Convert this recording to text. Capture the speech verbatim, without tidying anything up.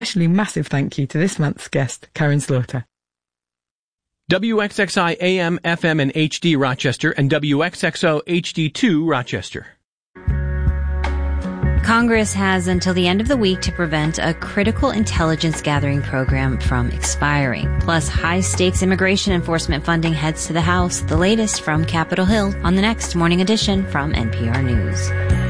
Especially massive thank you to this month's guest, Karen Slaughter. W X X I A M, F M, and H D Rochester, and W X X O H D two Rochester. Congress has until the end of the week to prevent a critical intelligence gathering program from expiring. Plus, high-stakes immigration enforcement funding heads to the House. The latest from Capitol Hill on the next Morning Edition from N P R News.